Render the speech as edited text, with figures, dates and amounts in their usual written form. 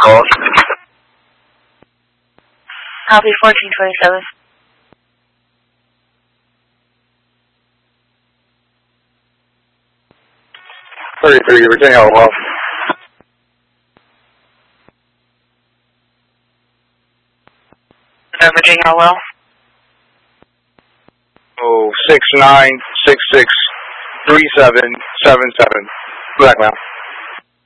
calls. Copy 1427. 33, Virginia Harwell. Virginia Harwell. Oh, 69663777. Black now.